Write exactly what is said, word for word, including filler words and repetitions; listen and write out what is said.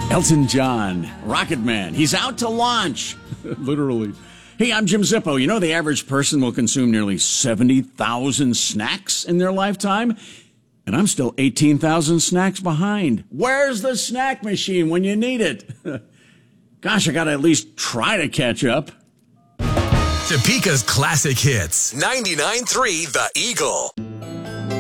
Elton John, Rocket Man, he's out to launch. Literally. Hey, I'm Jim Zippo. You know the average person will consume nearly seventy thousand snacks in their lifetime? And I'm still eighteen thousand snacks behind. Where's the snack machine when you need it? Gosh, I gotta at least try to catch up. Topeka's classic hits. ninety-nine point three The Eagle.